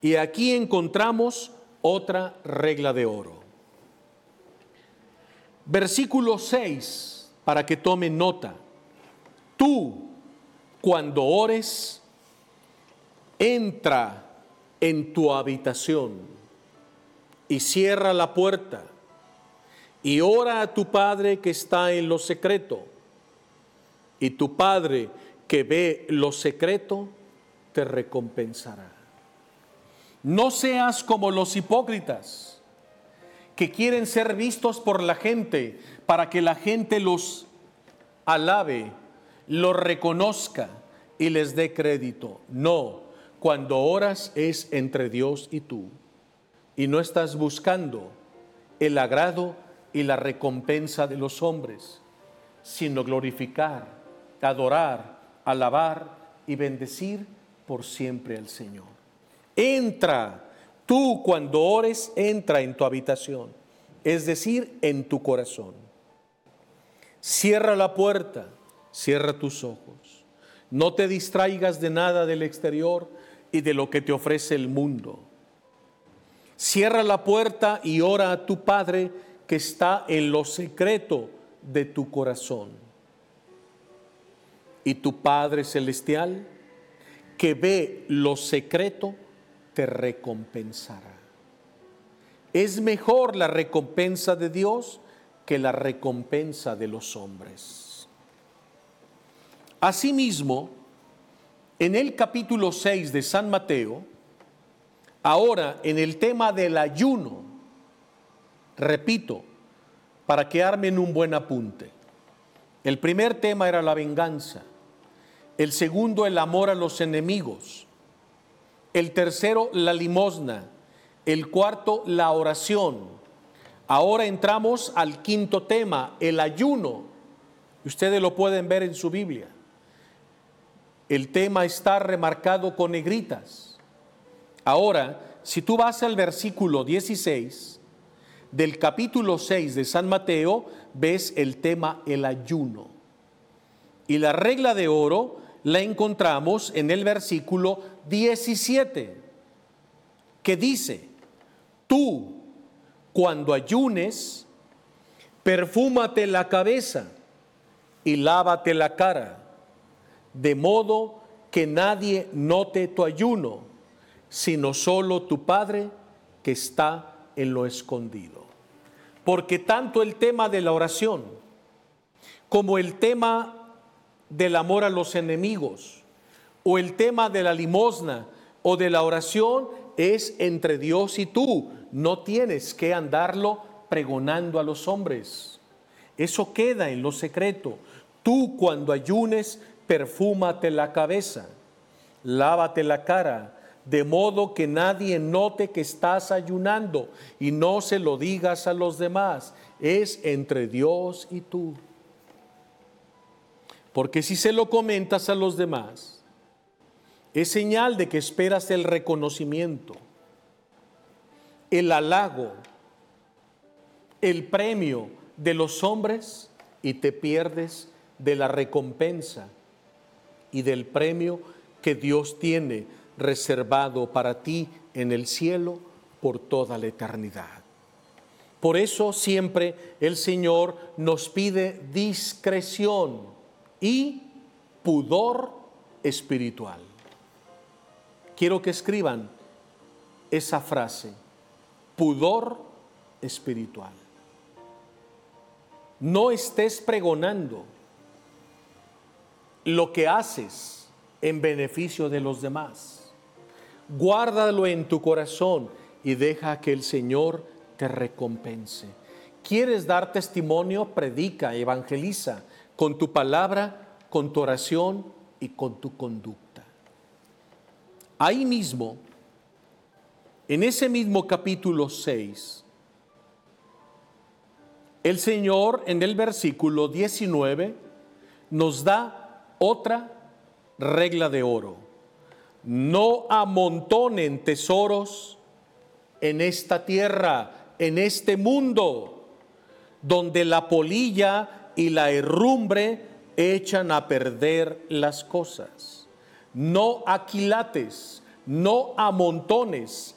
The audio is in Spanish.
Y aquí encontramos otra regla de oro. Versículo 6, para que tomen nota. Tú, cuando ores, entra en tu habitación y cierra la puerta y ora a tu Padre que está en lo secreto. Y tu Padre que ve lo secreto te recompensará. No seas como los hipócritas que quieren ser vistos por la gente para que la gente los alabe, los reconozca y les dé crédito. No, cuando oras es entre Dios y tú y no estás buscando el agrado y la recompensa de los hombres, sino glorificar, adorar, alabar y bendecir por siempre al Señor. Entra, tú cuando ores, entra en tu habitación, es decir, en tu corazón. Cierra la puerta, cierra tus ojos. No te distraigas de nada del exterior y de lo que te ofrece el mundo. Cierra la puerta y ora a tu Padre que está en lo secreto de tu corazón. Y tu Padre Celestial, que ve lo secreto, te recompensará. Es mejor la recompensa de Dios que la recompensa de los hombres. Asimismo, en el capítulo 6 de San Mateo, ahora en el tema del ayuno, repito, para que armen un buen apunte. El primer tema era la venganza. El segundo, el amor a los enemigos. El tercero, la limosna. El cuarto, la oración. Ahora entramos al quinto tema, el ayuno. Ustedes lo pueden ver en su Biblia. El tema está remarcado con negritas. Ahora, si tú vas al versículo 16 del capítulo 6 de San Mateo, ves el tema el ayuno. Y la regla de oro la encontramos en el versículo 17, que dice: tú, cuando ayunes, perfúmate la cabeza y lávate la cara, de modo que nadie note tu ayuno, sino solo tu Padre que está en lo escondido. Porque tanto el tema de la oración como el tema del amor a los enemigos o el tema de la limosna o de la oración es entre Dios y tú. No tienes que andarlo pregonando a los hombres. Eso queda en lo secreto. Tú cuando ayunes, perfúmate la cabeza, lávate la cara, de modo que nadie note que estás ayunando, y no se lo digas a los demás. Es entre Dios y tú. Porque si se lo comentas a los demás, es señal de que esperas el reconocimiento, el halago, el premio de los hombres, y te pierdes de la recompensa y del premio que Dios tiene reservado para ti en el cielo por toda la eternidad. Por eso siempre el Señor nos pide discreción y pudor espiritual. Quiero que escriban esa frase: pudor espiritual. No estés pregonando lo que haces en beneficio de los demás. Guárdalo en tu corazón y deja que el Señor te recompense. ¿Quieres dar testimonio? Predica, evangeliza con tu palabra, con tu oración y con tu conducta. Ahí mismo, en ese mismo capítulo 6, el Señor en el versículo 19 nos da otra regla de oro: no amontonen tesoros en esta tierra, en este mundo, donde la polilla y la herrumbre echan a perder las cosas. No aquilates, no amontones